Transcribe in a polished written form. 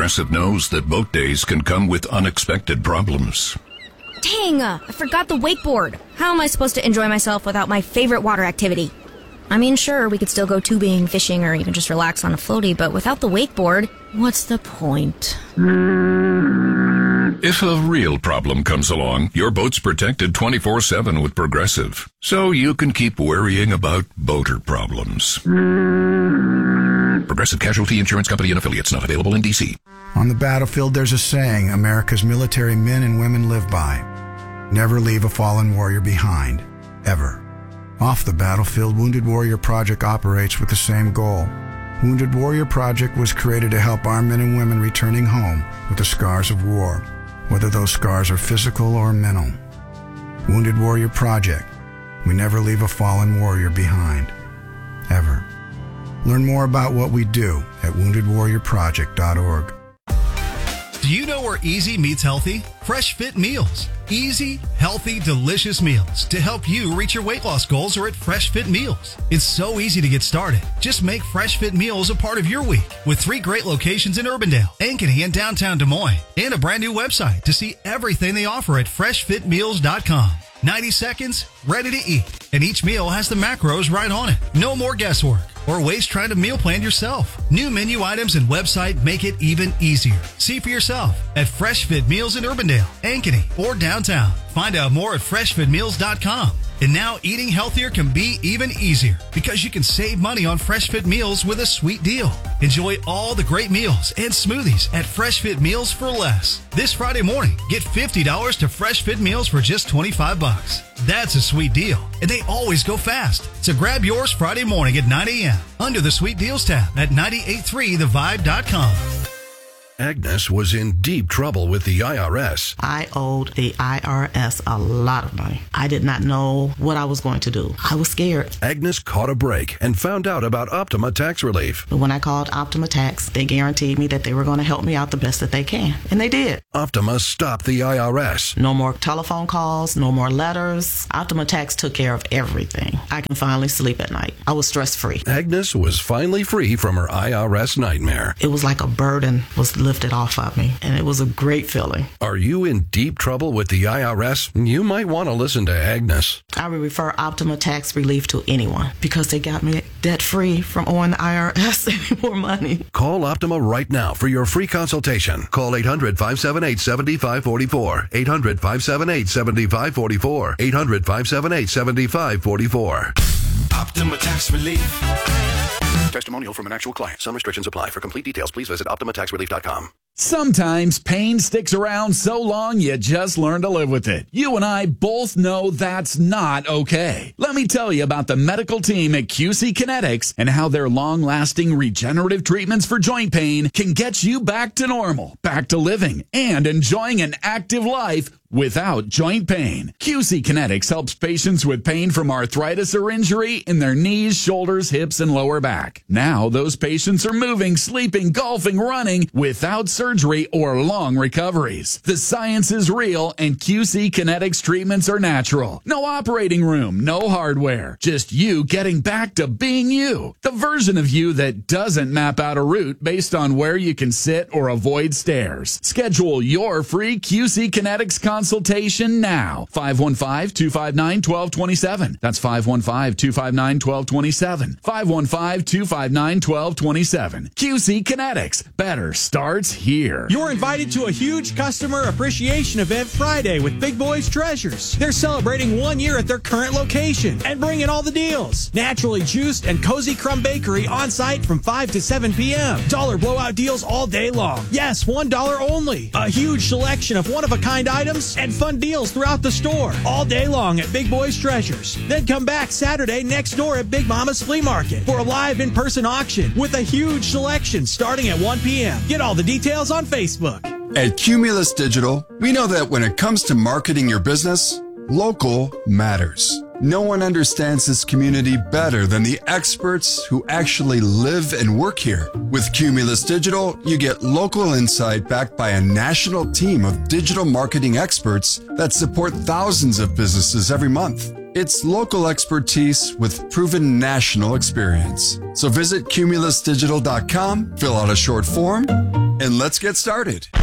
Progressive knows that boat days can come with unexpected problems. Dang, I forgot the wakeboard. How am I supposed to enjoy myself without my favorite water activity? I mean, sure, we could still go tubing, fishing, or even just relax on a floaty, but without the wakeboard, what's the point? If a real problem comes along, your boat's protected 24/7 with Progressive, so you can keep worrying about boater problems. Progressive Casualty Insurance Company and Affiliates, not available in D.C. On the battlefield, there's a saying America's military men and women live by. Never leave a fallen warrior behind, ever. Off the battlefield, Wounded Warrior Project operates with the same goal. Wounded Warrior Project was created to help our men and women returning home with the scars of war, whether those scars are physical or mental. Wounded Warrior Project. We never leave a fallen warrior behind, ever. Learn more about what we do at woundedwarriorproject.org. Do you know where easy meets healthy? Fresh Fit Meals. Easy, healthy, delicious meals to help you reach your weight loss goals are at Fresh Fit Meals. It's so easy to get started. Just make Fresh Fit Meals a part of your week with 3 great locations in Urbandale, Ankeny, and downtown Des Moines, and a brand new website to see everything they offer at freshfitmeals.com. 90 seconds, ready to eat. And each meal has the macros right on it. No more guesswork or waste trying to meal plan yourself. New menu items and website make it even easier. See for yourself at Fresh Fit Meals in Urbandale, Ankeny, or downtown. Find out more at freshfitmeals.com. And now eating healthier can be even easier because you can save money on Fresh Fit Meals with a sweet deal. Enjoy all the great meals and smoothies at Fresh Fit Meals for less. This Friday morning, get $50 to Fresh Fit Meals for just $25. That's a sweet deal, and they always go fast. So grab yours Friday morning at 9 a.m. under the Sweet Deals tab at 983thevibe.com. Agnes was in deep trouble with the IRS. I owed the IRS a lot of money. I did not know what I was going to do. I was scared. Agnes caught a break and found out about Optima Tax Relief. But when I called Optima Tax, they guaranteed me that they were going to help me out the best that they can. And they did. Optima stopped the IRS. No more telephone calls, no more letters. Optima Tax took care of everything. I can finally sleep at night. I was stress-free. Agnes was finally free from her IRS nightmare. It was like a burden was lifted off of me, and it was a great feeling. Are you in deep trouble with the IRS? You might want to listen to Agnes. I would refer Optima Tax Relief to anyone because they got me debt-free from owing the IRS any more money. Call Optima right now for your free consultation. Call 800-578-7544. 800-578-7544. 800-578-7544. Optima Tax Relief. Testimonial from an actual client. Some restrictions apply. For complete details, please visit OptimaTaxRelief.com. Sometimes pain sticks around so long you just learn to live with it. You and I both know that's not okay. Let me tell you about the medical team at QC Kinetics and how their long-lasting regenerative treatments for joint pain can get you back to normal, back to living, and enjoying an active life without joint pain. QC Kinetics helps patients with pain from arthritis or injury in their knees, shoulders, hips, and lower back. Now those patients are moving, sleeping, golfing, running without surgery or long recoveries. The science is real and QC Kinetics treatments are natural. No operating room, no hardware, just you getting back to being you. The version of you that doesn't map out a route based on where you can sit or avoid stairs. Schedule your free QC Kinetics consultation now. 515-259-1227. That's 515-259-1227. 515-259-1227. QC Kinetics. Better starts here. You're invited to a huge customer appreciation event Friday with Big Boys Treasures. They're celebrating 1 year at their current location and bringing all the deals. Naturally juiced and Cozy Crumb Bakery on site from 5 to 7 p.m. Dollar blowout deals all day long. Yes, $1 only. A huge selection of one-of-a-kind items and fun deals throughout the store all day long at Big Boys Treasures. Then come back Saturday next door at Big Mama's Flea Market for a live in-person auction with a huge selection starting at 1 p.m. Get all the details on Facebook. At Cumulus Digital, we know that when it comes to marketing your business, local matters. No one understands this community better than the experts who actually live and work here. With Cumulus Digital, you get local insight backed by a national team of digital marketing experts that support thousands of businesses every month. It's local expertise with proven national experience. So visit cumulusdigital.com, fill out a short form, and let's get started.